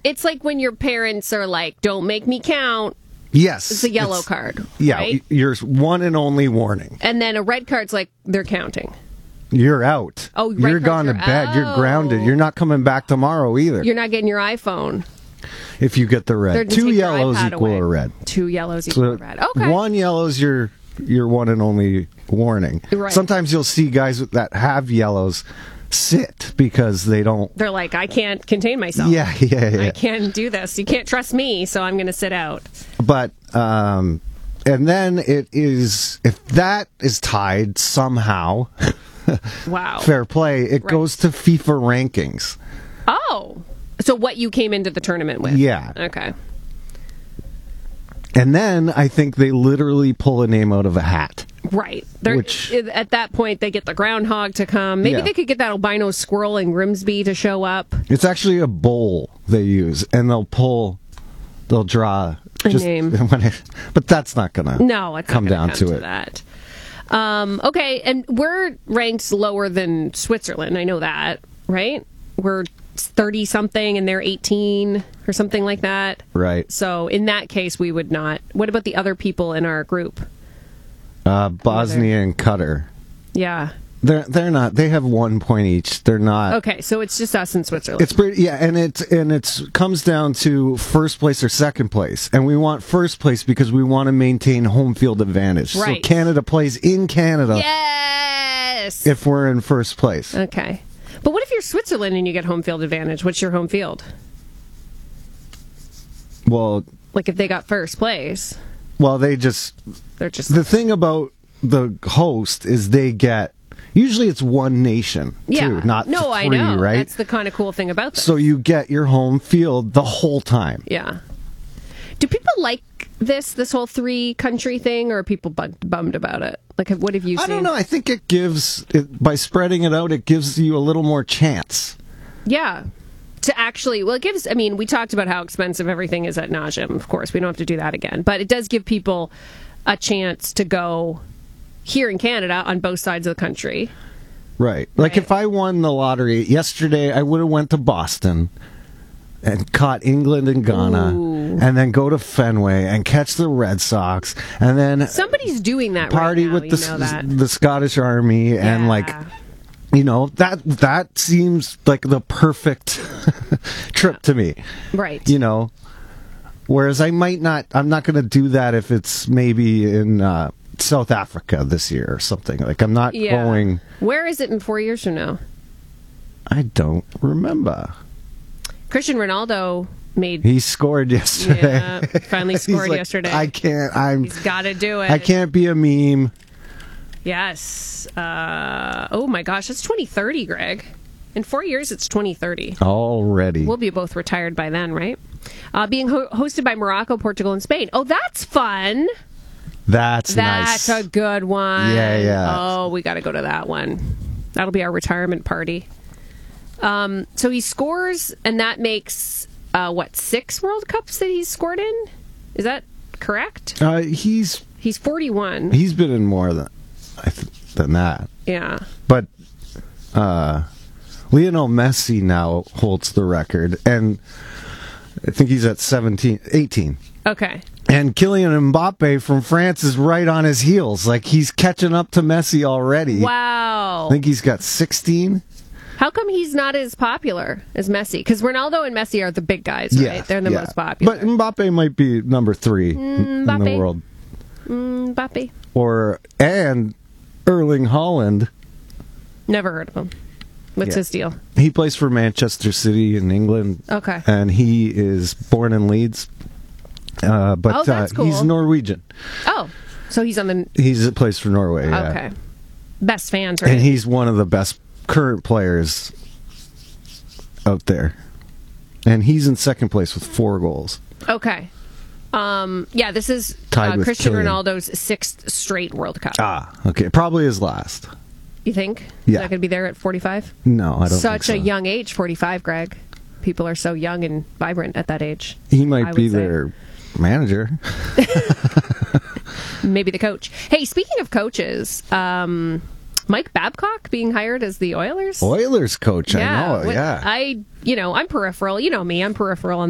It's like when your parents are like, don't make me count. Yes. It's a yellow card. Yeah, right? Your one and only warning. And then a red card's like, they're counting. You're out. Oh, red you're cards gone to are bed. You're grounded. You're not coming back tomorrow either. You're not getting your iPhone. If you get the red. They're gonna 2 take your yellows iPad equal away. a red. 2 yellows equal a red. Okay. 1 yellow's your one and only warning. Right. Sometimes you'll see guys that have yellows sit because they don't. They're like, I can't contain myself. Yeah. I can't do this. You can't trust me, so I'm going to sit out. But, and then it is, if that is tied somehow, Wow. fair play, it goes to FIFA rankings. Oh. So what you came into the tournament with? Yeah. Okay. And then I think they literally pull a name out of a hat. Right. At that point, they get the groundhog to come. Maybe they could get that albino squirrel in Grimsby to show up. It's actually a bowl they use, and they'll draw a name. But that's not going to come down to it. That. Okay, and we're ranked lower than Switzerland. I know that, right? We're 30-something, and they're 18 or something like that. Right. So in that case, we would not. What about the other people in our group? Bosnia and Qatar. Yeah. They're not. They have 1 point each. They're not. Okay, so it's just us in Switzerland. It's pretty. Yeah, and it comes down to first place or second place, and we want first place because we want to maintain home field advantage. Right. So Canada plays in Canada. Yes. If we're in first place. Okay. But what if you're Switzerland and you get home field advantage? What's your home field? Well, like if they got first place. Well, they're just the thing about the host is they get. Usually it's one nation, too, not three, I know. Right? That's the kind of cool thing about this. So you get your home field the whole time. Yeah. Do people like this whole 3-country thing, or are people bummed about it? Like, what have you seen? I don't know. I think it gives, by spreading it out, it gives you a little more chance. Yeah. To actually, it gives, we talked about how expensive everything is at nauseam. Of course, we don't have to do that again. But it does give people a chance to go here in Canada on both sides of the country. Right. Like if I won the lottery yesterday, I would have went to Boston and caught England and Ghana. Ooh. And then go to Fenway and catch the Red Sox. And then somebody's doing that party right now, with the Scottish Army. Yeah. And that seems like the perfect trip to me. Right. Whereas I'm not going to do that if it's maybe in South Africa this year or something. Like I'm not going. Where is it in 4 years from now? I don't remember. Cristiano Ronaldo He scored yesterday. Yeah, finally scored yesterday. He's got to do it. I can't be a meme. Yes. Oh my gosh, it's 2030, Greg. In 4 years, it's 2030. Already. We'll be both retired by then, right? Being hosted by Morocco, Portugal, and Spain. Oh, that's fun. That's nice. That's a good one. Yeah. Oh, we got to go to that one. That'll be our retirement party. So he scores, and that makes, 6 World Cups that he's scored in? Is that correct? He's 41. He's been in more than that. Yeah. But Lionel Messi now holds the record, and I think he's at 18. Okay. And Kylian Mbappe from France is right on his heels. Like, he's catching up to Messi already. Wow. I think he's got 16. How come he's not as popular as Messi? Because Ronaldo and Messi are the big guys, right? Yeah, They're the most popular. But Mbappe might be number 3 in the world. Mbappe. And Erling Haaland. Never heard of him. What's his deal? He plays for Manchester City in England. Okay. And he is born in Leeds. But that's cool. He's Norwegian. Oh, so he's on the... He plays for Norway, yeah. Okay. Best fans, right? And he's one of the best current players out there. And he's in second place with 4 goals. Okay. This is Cristiano Ronaldo's 6th straight World Cup. Okay. Probably his last. You think? Yeah. Is that going to be there at 45? No, I don't think so. Such a young age, 45, Greg. People are so young and vibrant at that age. He might be their manager. Maybe the coach. Hey, speaking of coaches, Mike Babcock being hired as the Oilers coach. I know. Yeah. I'm peripheral. You know me. I'm peripheral on